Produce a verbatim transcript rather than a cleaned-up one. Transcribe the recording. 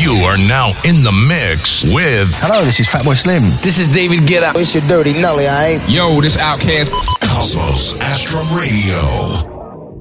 You are now in the mix with... Hello, this is Fatboy Slim. This is David Guetta. It's your Dirty Nully, alright? Yo, this Outkast. Cosmos Astro Radio.